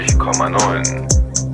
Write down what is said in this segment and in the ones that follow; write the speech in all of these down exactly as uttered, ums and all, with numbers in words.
Komma neun.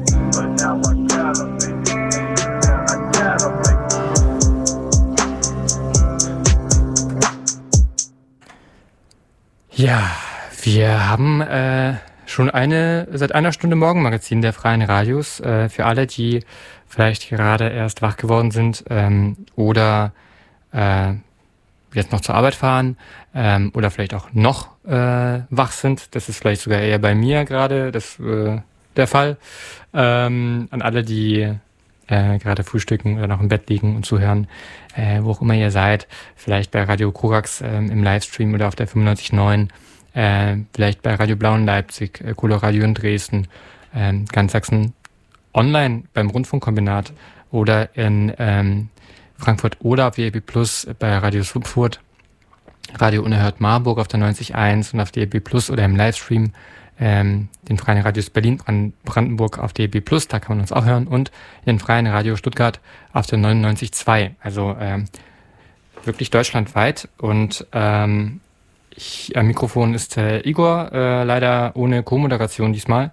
Ja, wir haben äh, schon eine seit einer Stunde Morgenmagazin der Freien Radios. Äh, für alle, die vielleicht gerade erst wach geworden sind ähm, oder äh, jetzt noch zur Arbeit fahren ähm, oder vielleicht auch noch äh, wach sind. Das ist vielleicht sogar eher bei mir gerade das äh, der Fall. Ähm, an alle, die äh, gerade frühstücken oder noch im Bett liegen und zuhören, äh, wo auch immer ihr seid, vielleicht bei Radio Korax äh, im Livestream oder auf der fünfundneunzig Komma neun, äh, vielleicht bei Radio Blau in Leipzig, äh, Coloradio in Dresden, äh, ganz Sachsen online beim Rundfunkkombinat oder in ähm, Frankfurt oder auf D A B Plus bei Radio Subfurt, Radio Unerhört Marburg auf der neunzig Komma eins und auf D A B Plus oder im Livestream ähm, den Freien Radios Berlin, Brandenburg auf D A B Plus, da kann man uns auch hören, und in den Freien Radio Stuttgart auf der neunundneunzig Komma zwei, also ähm, wirklich deutschlandweit. Und ähm, ich, am Mikrofon ist äh, Igor, äh, leider ohne Co-Moderation diesmal,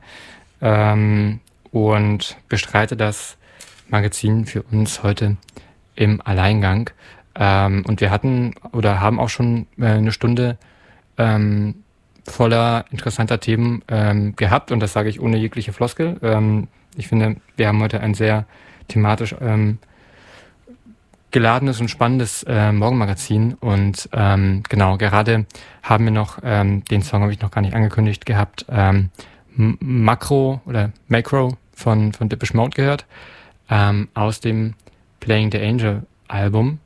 ähm, und bestreite das Magazin für uns heute im Alleingang. Ähm, und wir hatten oder haben auch schon äh, eine Stunde ähm, voller interessanter Themen ähm, gehabt, und das sage ich ohne jegliche Floskel. Ähm, ich finde, wir haben heute ein sehr thematisch ähm, geladenes und spannendes äh, Morgenmagazin, und ähm, genau, gerade haben wir noch, ähm, den Song habe ich noch gar nicht angekündigt gehabt, ähm, M- Makro oder Macro von, von Depeche Mode gehört, ähm, aus dem Playing the Angel Album.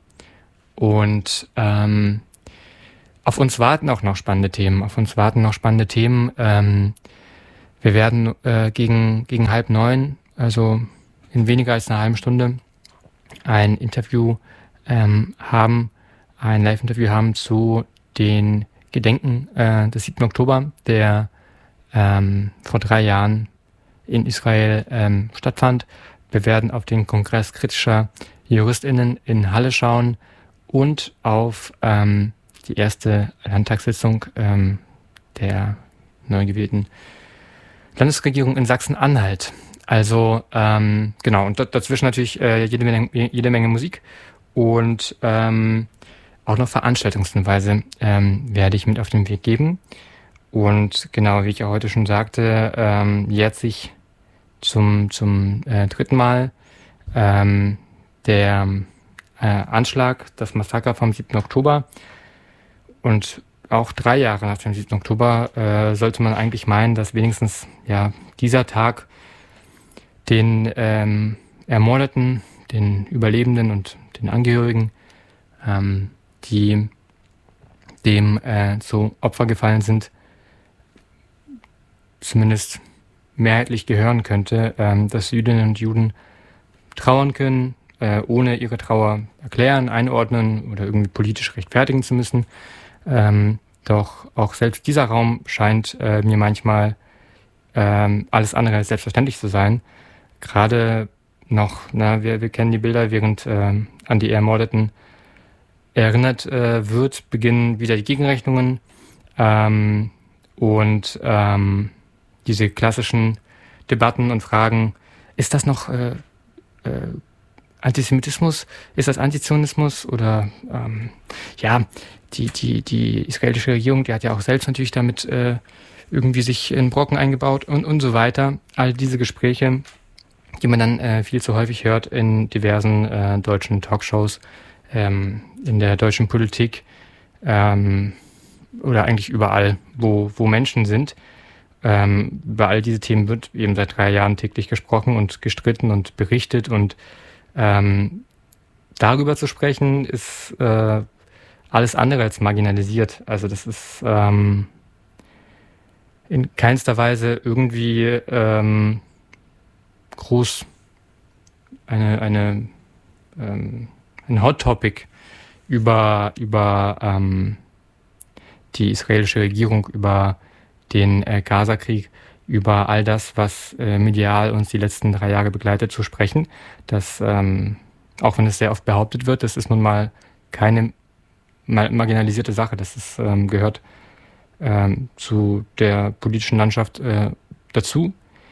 Und ähm, auf uns warten auch noch spannende Themen. Auf uns warten noch spannende Themen. Ähm, wir werden äh, gegen, gegen halb neun, also in weniger als einer halben Stunde, ein Interview ähm, haben, ein Live-Interview haben zu den Gedenken äh, des siebten Oktober, der ähm, vor drei Jahren in Israel ähm, stattfand. Wir werden auf den Kongress kritischer JuristInnen in Halle schauen und auf ähm, die erste Landtagssitzung ähm, der neu gewählten Landesregierung in Sachsen-Anhalt. Also ähm, genau, und dazwischen natürlich äh, jede Menge, jede Menge Musik und ähm, auch noch Veranstaltungshinweise ähm, werde ich mit auf den Weg geben. Und genau, wie ich ja heute schon sagte, ähm, jährt sich zum, zum äh, dritten Mal ähm, der äh, Anschlag, das Massaker vom siebten Oktober. Und auch drei Jahre nach dem siebten Oktober äh, sollte man eigentlich meinen, dass wenigstens ja dieser Tag den ähm, Ermordeten, den Überlebenden und den Angehörigen, ähm, die dem äh, zu Opfer gefallen sind, zumindest mehrheitlich gehören könnte, ähm, dass Jüdinnen und Juden trauern können, äh, ohne ihre Trauer erklären, einordnen oder irgendwie politisch rechtfertigen zu müssen. Ähm, doch auch selbst dieser Raum scheint äh, mir manchmal ähm, alles andere als selbstverständlich zu sein. Gerade noch, na, wir, wir kennen die Bilder, während ähm, an die Ermordeten erinnert äh, wird, beginnen wieder die Gegenrechnungen ähm, und ähm, diese klassischen Debatten und Fragen, ist das noch äh, äh, Antisemitismus, ist das Antizionismus oder ähm, ja, die, die, die israelische Regierung, die hat ja auch selbst natürlich damit äh, irgendwie sich in Brocken eingebaut und, und so weiter. All diese Gespräche, die man dann äh, viel zu häufig hört in diversen äh, deutschen Talkshows, ähm, in der deutschen Politik ähm, oder eigentlich überall, wo, wo Menschen sind. Ähm, über all diese Themen wird eben seit drei Jahren täglich gesprochen und gestritten und berichtet, und ähm, darüber zu sprechen ist äh, alles andere als marginalisiert. Also das ist ähm, in keinster Weise irgendwie ähm, groß eine, eine ähm, ein Hot Topic über, über ähm, die israelische Regierung, über den äh, Gaza-Krieg, über all das, was äh, medial uns die letzten drei Jahre begleitet, zu sprechen. Das, ähm, auch wenn es sehr oft behauptet wird, das ist nun mal keine mal marginalisierte Sache. Das ist, ähm, gehört ähm, zu der politischen Landschaft äh, dazu.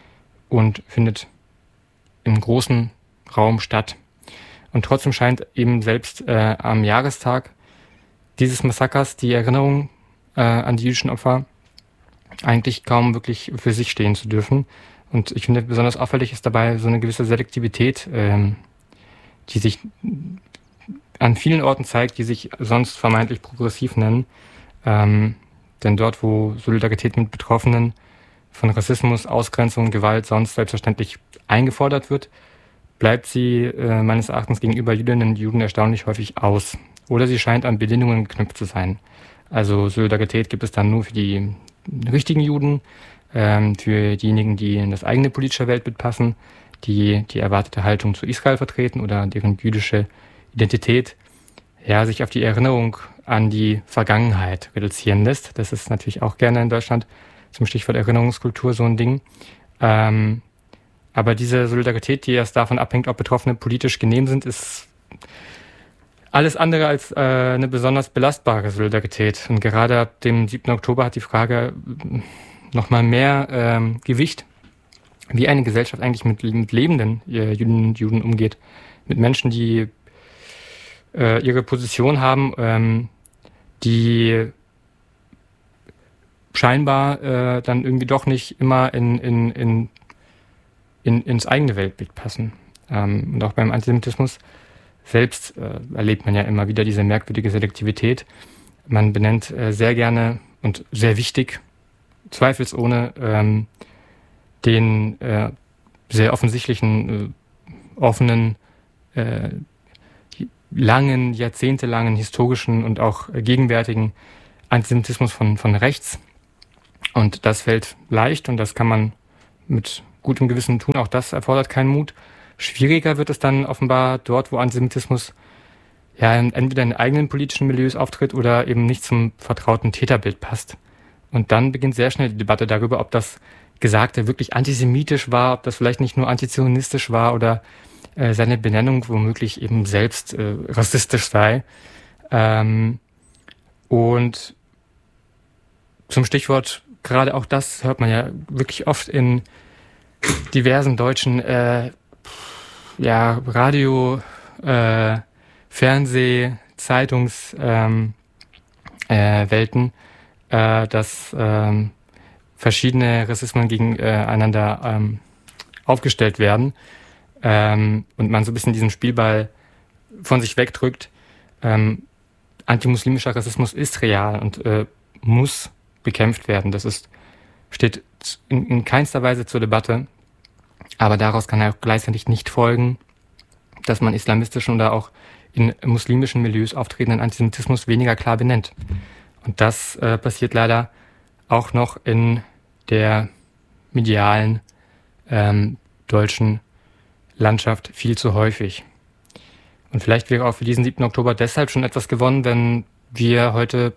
und findet im großen Raum statt. Und trotzdem scheint eben selbst äh, am Jahrestag dieses Massakers die Erinnerung äh, an die jüdischen Opfer eigentlich kaum wirklich für sich stehen zu dürfen. Und ich finde, besonders auffällig ist dabei so eine gewisse Selektivität, ähm, die sich an vielen Orten zeigt, die sich sonst vermeintlich progressiv nennen. Ähm, denn dort, wo Solidarität mit Betroffenen von Rassismus, Ausgrenzung, Gewalt sonst selbstverständlich eingefordert wird, bleibt sie äh, meines Erachtens gegenüber Jüdinnen und Juden erstaunlich häufig aus. Oder sie scheint an Bedingungen geknüpft zu sein. Also Solidarität gibt es dann nur für die richtigen Juden, ähm, für diejenigen, die in das eigene politische Weltbild passen, die die erwartete Haltung zu Israel vertreten oder deren jüdische Identität ja, sich auf die Erinnerung an die Vergangenheit reduzieren lässt. Das ist natürlich auch gerne in Deutschland zum Stichwort Erinnerungskultur so ein Ding. Ähm, Aber diese Solidarität, die erst davon abhängt, ob Betroffene politisch genehm sind, ist alles andere als äh, eine besonders belastbare Solidarität. Und gerade ab dem siebten Oktober hat die Frage nochmal mehr ähm, Gewicht, wie eine Gesellschaft eigentlich mit, mit lebenden äh, Juden und Juden umgeht. Mit Menschen, die äh, ihre Position haben, ähm, die scheinbar äh, dann irgendwie doch nicht immer in, in, in In, ins eigene Weltbild passen. Ähm, und auch beim Antisemitismus selbst äh, erlebt man ja immer wieder diese merkwürdige Selektivität. Man benennt äh, sehr gerne und sehr wichtig, zweifelsohne, ähm, den äh, sehr offensichtlichen, äh, offenen, äh, langen, jahrzehntelangen, historischen und auch äh, gegenwärtigen Antisemitismus von, von rechts. Und das fällt leicht und das kann man mit gutem Gewissen tun. Auch das erfordert keinen Mut. Schwieriger wird es dann offenbar dort, wo Antisemitismus ja entweder in eigenen politischen Milieus auftritt oder eben nicht zum vertrauten Täterbild passt. Und dann beginnt sehr schnell die Debatte darüber, ob das Gesagte wirklich antisemitisch war, ob das vielleicht nicht nur antizionistisch war oder äh, seine Benennung womöglich eben selbst äh, rassistisch sei. Ähm, und zum Stichwort, gerade auch das hört man ja wirklich oft in diversen deutschen äh, ja, Radio, äh, Fernseh, Zeitungswelten, ähm, äh, Welten, äh, dass ähm, verschiedene Rassismen gegeneinander ähm, aufgestellt werden ähm, und man so ein bisschen diesen Spielball von sich wegdrückt. Ähm, antimuslimischer Rassismus ist real und äh, muss bekämpft werden. Das ist, steht in, in keinster Weise zur Debatte. Aber daraus kann auch gleichzeitig nicht folgen, dass man islamistischen oder auch in muslimischen Milieus auftretenden Antisemitismus weniger klar benennt. Und das äh, passiert leider auch noch in der medialen ähm, deutschen Landschaft viel zu häufig. Und vielleicht wäre auch für diesen siebten Oktober deshalb schon etwas gewonnen, wenn wir heute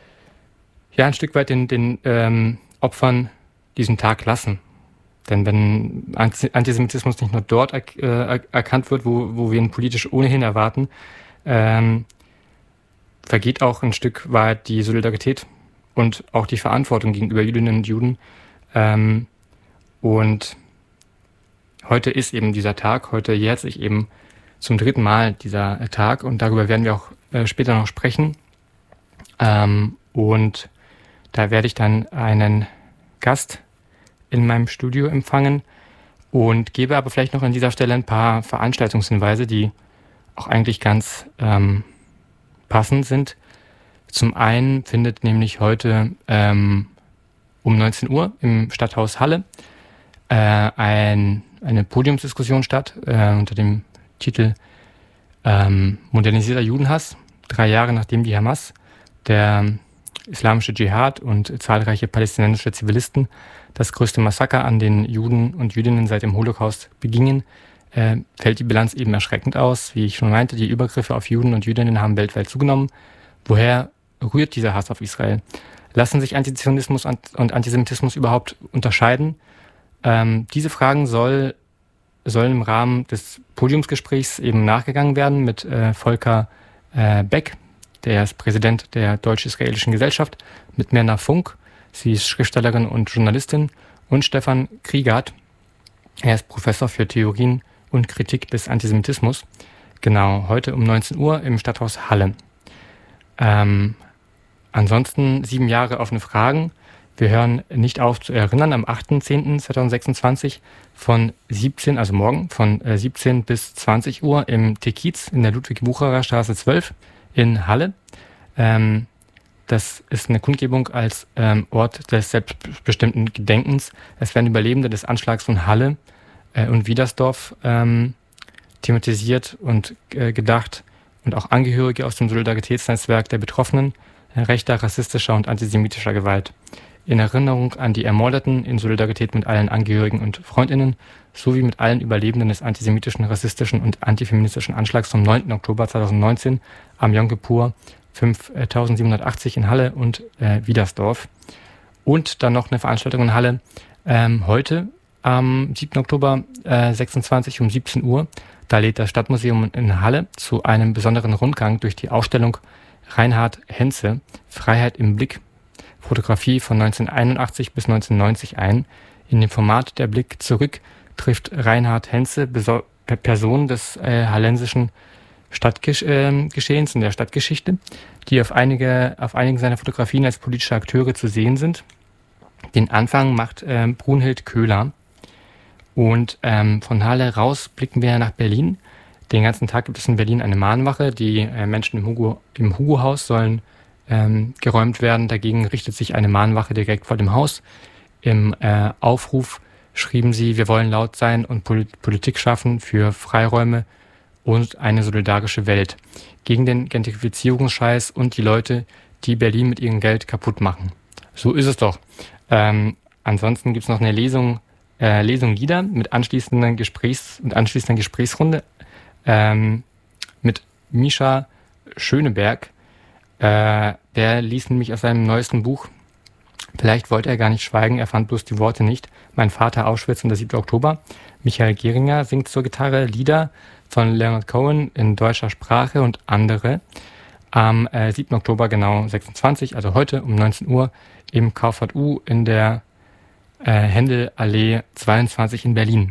ja ein Stück weit den, den ähm, Opfern diesen Tag lassen. Denn wenn Antisemitismus nicht nur dort er, äh, erkannt wird, wo, wo wir ihn politisch ohnehin erwarten, ähm, vergeht auch ein Stück weit die Solidarität und auch die Verantwortung gegenüber Jüdinnen und Juden. Ähm, und heute ist eben dieser Tag, heute jährt sich eben zum dritten Mal dieser Tag und darüber werden wir auch äh, später noch sprechen. Ähm, und da werde ich dann einen Gast in meinem Studio empfangen und gebe aber vielleicht noch an dieser Stelle ein paar Veranstaltungshinweise, die auch eigentlich ganz ähm, passend sind. Zum einen findet nämlich heute ähm, um neunzehn Uhr im Stadthaus Halle äh, ein, eine Podiumsdiskussion statt äh, unter dem Titel ähm, Modernisierter Judenhass, drei Jahre nachdem die Hamas, der islamische Dschihad und zahlreiche palästinensische Zivilisten das größte Massaker an den Juden und Jüdinnen seit dem Holocaust begingen, äh, fällt die Bilanz eben erschreckend aus. Wie ich schon meinte, die Übergriffe auf Juden und Jüdinnen haben weltweit zugenommen. Woher rührt dieser Hass auf Israel? Lassen sich Antizionismus und Antisemitismus überhaupt unterscheiden? Ähm, diese Fragen soll, sollen im Rahmen des Podiumsgesprächs eben nachgegangen werden mit äh, Volker äh, Beck. Der ist Präsident der Deutsch-Israelischen Gesellschaft, mit Mirna Funk, sie ist Schriftstellerin und Journalistin, und Stefan Kriegert, Er ist Professor für Theorien und Kritik des Antisemitismus. Genau, heute um neunzehn Uhr im Stadthaus Halle. Ähm, ansonsten sieben Jahre offene Fragen. Wir hören nicht auf zu erinnern am achter zehnter zweitausendsechsundzwanzig von siebzehn, also morgen, von äh, siebzehn bis zwanzig Uhr im Tekiz in der Ludwig-Wucherer Straße zwölf in Halle. Ähm, das ist eine Kundgebung als ähm, Ort des selbstbestimmten Gedenkens. Es werden Überlebende des Anschlags von Halle äh, und Wiedersdorf ähm, thematisiert und äh, gedacht und auch Angehörige aus dem Solidaritätsnetzwerk der Betroffenen äh, rechter, rassistischer und antisemitischer Gewalt. In Erinnerung an die Ermordeten, in Solidarität mit allen Angehörigen und FreundInnen sowie mit allen Überlebenden des antisemitischen, rassistischen und antifeministischen Anschlags vom neunten Oktober zweitausendneunzehn am Yom Kippur fünftausendsiebenhundertachtzig in Halle und äh, Wiedersdorf. Und dann noch eine Veranstaltung in Halle ähm, heute am siebten Oktober äh, sechsundzwanzig um siebzehn Uhr. Da lädt das Stadtmuseum in Halle zu einem besonderen Rundgang durch die Ausstellung Reinhard Henze, Freiheit im Blick, Fotografie von neunzehnhunderteinundachtzig bis neunzehnhundertneunzig ein. In dem Format Der Blick zurück trifft Reinhard Henze Beso- Personen des äh, hallensischen Stadtgeschehens, in der Stadtgeschichte, die auf, einige, auf einigen seiner Fotografien als politische Akteure zu sehen sind. Den Anfang macht äh, Brunhild Köhler. Und ähm, von Halle raus blicken wir nach Berlin. Den ganzen Tag gibt es in Berlin eine Mahnwache. Die äh, Menschen im Hugo, im Hugo-Haus sollen ähm, geräumt werden. Dagegen richtet sich eine Mahnwache direkt vor dem Haus. Im äh, Aufruf schrieben sie, wir wollen laut sein und Pol- Politik schaffen für Freiräume und eine solidarische Welt. Gegen den Gentrifizierungsscheiß und die Leute, die Berlin mit ihrem Geld kaputt machen. So ist es doch. Ähm, ansonsten gibt es noch eine Lesung, äh, Lesung Lieder mit anschließenden Gesprächs- und anschließender Gesprächsrunde ähm, mit Mischa Schöneberg. Äh, der liest nämlich aus seinem neuesten Buch. Vielleicht wollte er gar nicht schweigen, er fand bloß die Worte nicht. Mein Vater Auschwitz und der siebte Oktober. Michael Geringer singt zur Gitarre Lieder von Leonard Cohen in deutscher Sprache und andere. Am äh, siebten Oktober genau sechsundzwanzig, also heute um neunzehn Uhr im Kaufhaus U in der äh, Händelallee zweiundzwanzig in Berlin.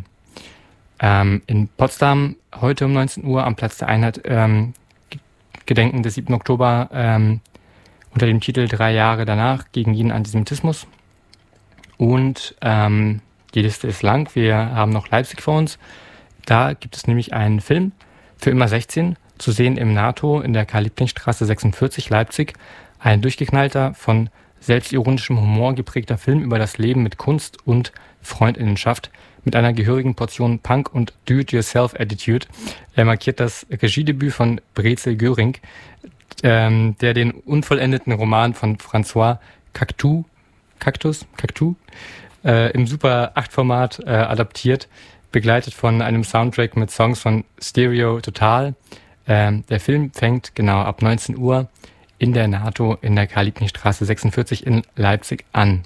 Ähm, in Potsdam heute um neunzehn Uhr am Platz der Einheit ähm, Gedenken des siebten Oktober ähm, unter dem Titel Drei Jahre danach gegen jeden Antisemitismus. Und ähm, die Liste ist lang. Wir haben noch Leipzig vor uns. Da gibt es nämlich einen Film für immer sechzehn, zu sehen im NATO in der Karl-Liebknecht-Straße sechsundvierzig Leipzig. Ein durchgeknallter, von selbstironischem Humor geprägter Film über das Leben mit Kunst und Freundinnenschaft mit einer gehörigen Portion Punk- und Do-it-yourself-Attitude. Er markiert das Regiedebüt von Brezel Göring, ähm, der den unvollendeten Roman von François Cactus, Cactus, Cactus äh, im Super acht Format äh, adaptiert, begleitet von einem Soundtrack mit Songs von Stereo Total. Ähm, der Film fängt genau ab neunzehn Uhr in der NATO in der Karl-Liebknecht-Straße sechsundvierzig in Leipzig an.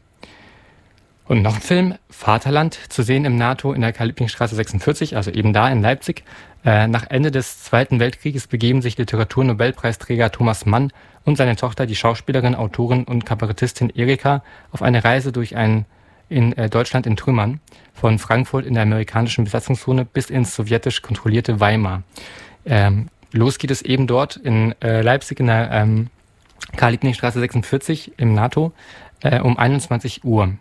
Und noch ein Film, Vaterland, zu sehen im NATO in der Karl-Liebknecht-Straße sechsundvierzig, also eben da in Leipzig. Äh, nach Ende des Zweiten Weltkrieges begeben sich Literaturnobelpreisträger Thomas Mann und seine Tochter, die Schauspielerin, Autorin und Kabarettistin Erika, auf eine Reise durch ein in äh, Deutschland in Trümmern, von Frankfurt in der amerikanischen Besatzungszone bis ins sowjetisch kontrollierte Weimar. Ähm, los geht es eben dort in äh, Leipzig in der ähm, Karl-Liebknecht-Straße sechsundvierzig im NATO äh, um einundzwanzig Uhr.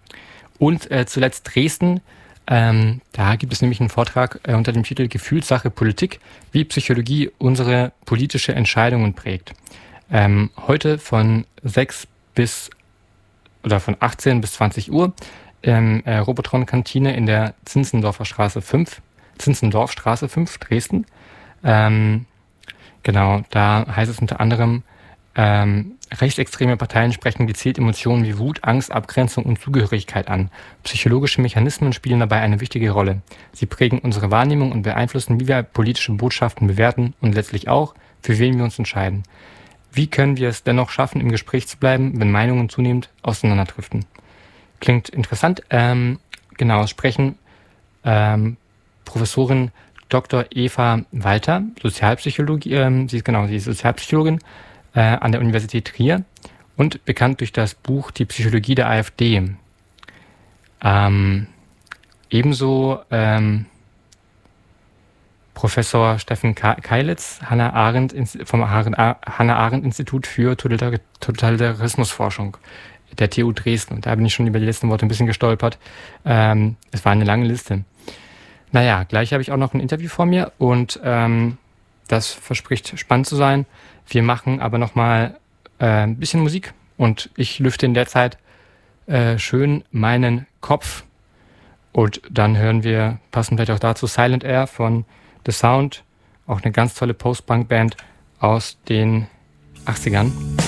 Und äh, zuletzt Dresden, ähm, da gibt es nämlich einen Vortrag äh, unter dem Titel Gefühlssache Politik, wie Psychologie unsere politische Entscheidungen prägt. Ähm, heute von sechs bis oder von achtzehn bis zwanzig Uhr im äh, Robotron-Kantine in der Zinzendorfer Straße fünf, Zinzendorfstraße fünf, Dresden. Ähm, genau, da heißt es unter anderem, ähm, rechtsextreme Parteien sprechen gezielt Emotionen wie Wut, Angst, Abgrenzung und Zugehörigkeit an. Psychologische Mechanismen spielen dabei eine wichtige Rolle. Sie prägen unsere Wahrnehmung und beeinflussen, wie wir politische Botschaften bewerten und letztlich auch, für wen wir uns entscheiden. Wie können wir es dennoch schaffen, im Gespräch zu bleiben, wenn Meinungen zunehmend auseinanderdriften? Klingt interessant. Ähm, genau, es sprechen ähm, Professorin Doktor Eva Walter, Sozialpsychologie, ähm, sie ist genau, sie ist Sozialpsychologin äh, an der Universität Trier und bekannt durch das Buch Die Psychologie der AfD. Ähm, ebenso ähm, Professor Steffen Keilitz, Hannah Arendt, vom Hannah Arendt Institut für Totalitarismusforschung der T U Dresden. Und da bin ich schon über die letzten Worte ein bisschen gestolpert. Ähm, es war eine lange Liste. Naja, gleich habe ich auch noch ein Interview vor mir und ähm, das verspricht spannend zu sein. Wir machen aber nochmal äh, ein bisschen Musik und ich lüfte in der Zeit äh, schön meinen Kopf. Und dann hören wir, passend vielleicht auch dazu, Silent Air von The Sound, auch eine ganz tolle Post-Punk-Band aus den achtzigern.